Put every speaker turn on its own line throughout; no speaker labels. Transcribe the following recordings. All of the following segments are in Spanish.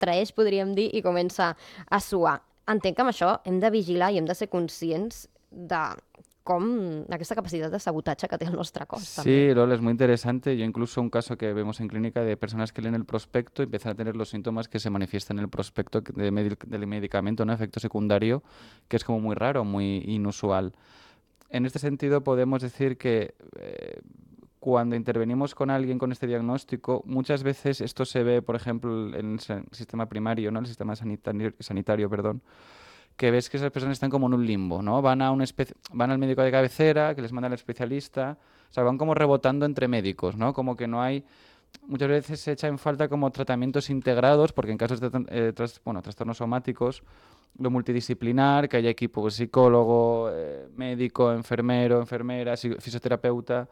traeix, podríem dir, i comença a suar. Entenc que amb això hem de vigilar i hem de ser conscients de com aquesta capacitat de sabotatge que té el nostre cos, també.
Sí, Lola, es muy interesante. Yo incluso un caso que vemos en clínica de personas que leen el prospecto y empiezan a tener los síntomas que se manifiestan en el prospecto del medicamento, ¿no? Efecto secundario, que es como muy raro, muy inusual. En este sentido, podemos decir que cuando intervenimos con alguien con este diagnóstico, muchas veces esto se ve, por ejemplo, en el sistema primario, ¿no? El sistema sanitario, perdón, que ves que esas personas están como en un limbo, ¿no? Van al médico de cabecera, que les manda al especialista, o sea, van como rebotando entre médicos, ¿no? Como que no hay... Muchas veces se echa en falta como tratamientos integrados, porque en casos de trastornos somáticos, lo multidisciplinar, que haya equipo pues, psicólogo, médico, enfermero, enfermera, fisioterapeuta,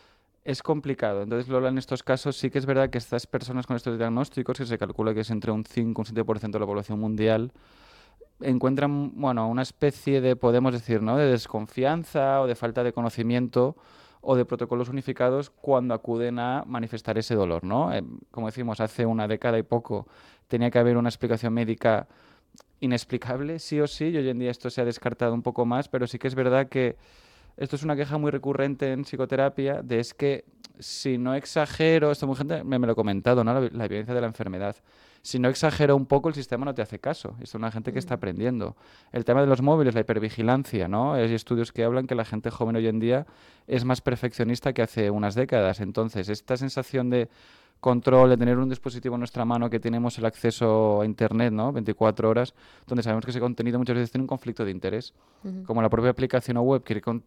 es complicado. Entonces, Lola, en estos casos sí que es verdad que estas personas con estos diagnósticos, que se calcula que es entre un 5 y un 7% de la población mundial, encuentran, bueno, una especie de, podemos decir, ¿no? De desconfianza o de falta de conocimiento o de protocolos unificados cuando acuden a manifestar ese dolor, ¿no? Como decimos, hace una década y poco tenía que haber una explicación médica inexplicable, sí o sí, y hoy en día esto se ha descartado un poco más, pero sí que es verdad que esto es una queja muy recurrente en psicoterapia, de es que si no exagero, esto mucha gente me lo ha comentado, ¿no? La evidencia de la enfermedad. Si no exagero un poco, el sistema no te hace caso. Esto es una gente que está aprendiendo. El tema de los móviles, la hipervigilancia, ¿no? Hay estudios que hablan que la gente joven hoy en día es más perfeccionista que hace unas décadas. Entonces, esta sensación de control, de tener un dispositivo en nuestra mano que tenemos el acceso a Internet, ¿no? 24 horas, donde sabemos que ese contenido muchas veces tiene un conflicto de interés. Como la propia aplicación o web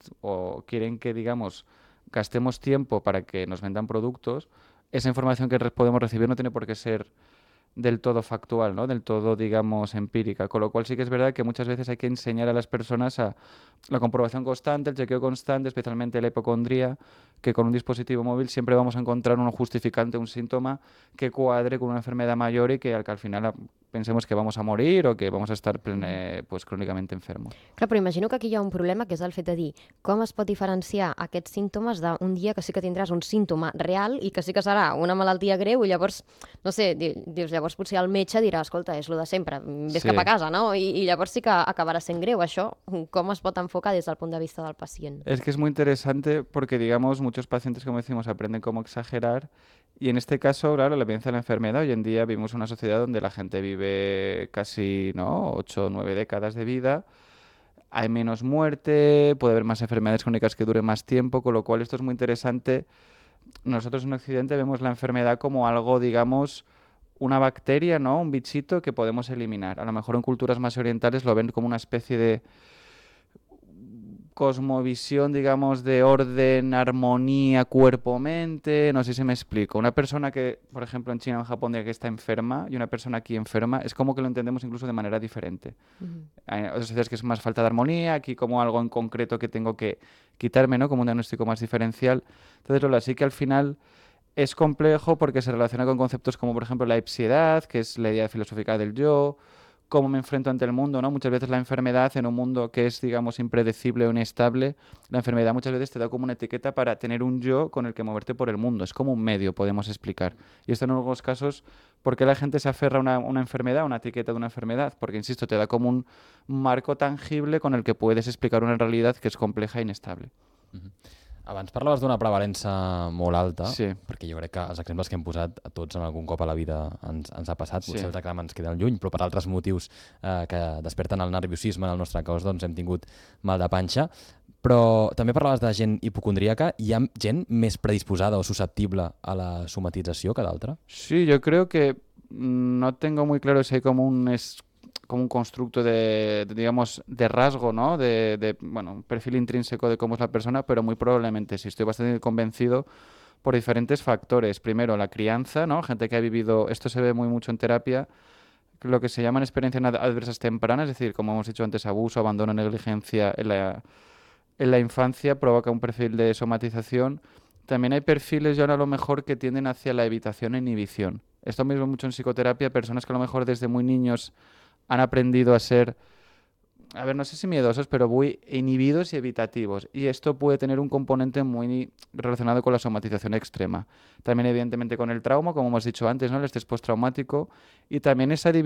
quieren que, digamos, gastemos tiempo para que nos vendan productos, esa información que podemos recibir no tiene por qué ser del todo factual, ¿no? Del todo, digamos, empírica. Con lo cual sí que es verdad que muchas veces hay que enseñar a las personas a la comprobación constante, el chequeo constante, especialmente la hipocondría, que con un dispositivo móvil siempre vamos a encontrar un justificante, un síntoma que cuadre con una enfermedad mayor y que al final pensemos que vamos a morir o que vamos a estar pues crónicamente enfermos.
Clar, però imagino que aquí hi ha un problema, que és el fet de dir com es pot diferenciar aquests símptomes d'un dia que sí que tindràs un símptoma real i que sí que serà una malaltia greu i llavors, no sé, dius, llavors potser el metge dirà, escolta, és el de sempre, vés
Sí.
cap a casa, no? I llavors sí que acabarà sent greu. Això, com es pot enfocar des del punt de vista del pacient?
Es que es muy interesante porque, digamos, muchos pacientes, como decimos, aprenden cómo exagerar y en este caso, claro, la evidencia de la enfermedad, hoy en día vivimos una sociedad donde la gente vive casi, ¿no? 8 o 9 décadas de vida, hay menos muerte, puede haber más enfermedades crónicas que duren más tiempo, con lo cual esto es muy interesante. Nosotros en Occidente vemos la enfermedad como algo, digamos, una bacteria, ¿no? Un bichito que podemos eliminar. A lo mejor en culturas más orientales lo ven como una especie de cosmovisión, digamos, de orden, armonía, cuerpo-mente, no sé si me explico. Una persona que, por ejemplo, en China o en Japón diga que está enferma y una persona aquí enferma, es como que lo entendemos incluso de manera diferente. Hay otras veces que es más falta de armonía, aquí como algo en concreto que tengo que quitarme, ¿no? Como un diagnóstico más diferencial. Entonces, Lola, sí que al final es complejo porque se relaciona con conceptos como, por ejemplo, la ipsiedad, que es la idea filosófica del yo, cómo me enfrento ante el mundo, ¿no? Muchas veces la enfermedad en un mundo que es, digamos, impredecible o inestable, la enfermedad muchas veces te da como una etiqueta para tener un yo con el que moverte por el mundo. Es como un medio, podemos explicar. Y esto en algunos casos, ¿por qué la gente se aferra a una enfermedad, a una etiqueta de una enfermedad? Porque, insisto, te da como un marco tangible con el que puedes explicar una realidad que es compleja e inestable.
Abans parlaves d'una prevalença molt alta,
Sí.
perquè jo crec que els exemples que hem posat a tots en algun cop a la vida ens ha passat,
Sí.
potser els exàmens queden lluny, però per altres motius que desperten el nerviosisme en el nostre cos, doncs hem tingut mal de panxa. Però també parlaves de gent hipocondríaca. Hi ha gent més predisposada o susceptible a la somatització que d'altra?
Sí, yo creo que no tengo muy claro si hay como como un constructo digamos, de rasgo, ¿no? Bueno, un perfil intrínseco de cómo es la persona, pero muy probablemente sí. Estoy bastante convencido por diferentes factores. Primero, la crianza, ¿no? Gente que ha vivido, esto se ve muy mucho en terapia, lo que se llaman experiencias adversas tempranas, es decir, como hemos dicho antes, abuso, abandono, negligencia en la infancia provoca un perfil de somatización. También hay perfiles ya a lo mejor que tienden hacia la evitación e inhibición. Esto mismo mucho en psicoterapia, personas que a lo mejor desde muy niños han aprendido a ser, a ver, no sé si miedosos, pero muy inhibidos y evitativos. Y esto puede tener un componente muy relacionado con la somatización extrema. También, evidentemente, con el trauma, como hemos dicho antes, ¿no? El estrés postraumático. Y también esa